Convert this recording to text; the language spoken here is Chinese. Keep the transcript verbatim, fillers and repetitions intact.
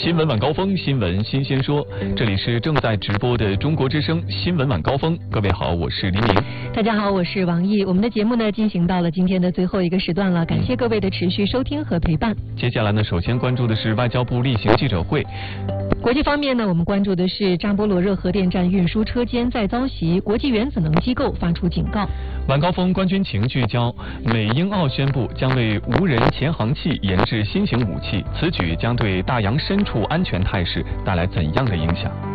新闻晚高峰，新闻新鲜说，这里是正在直播的中国之声新闻晚高峰。各位好，我是黎明。 大家好，我是王毅。我们的节目呢进行到了今天的最后一个时段了，感谢各位的持续收听和陪伴。 接下来呢，首先关注的是外交部例行记者会。 国际方面呢，我们关注的是扎波罗热核电站运输车间再遭袭，国际原子能机构发出警告。 晚高峰官军情聚焦，美英澳宣布将为无人潜航器研制新型武器，此举将对大洋深处安全态势带来怎样的影响？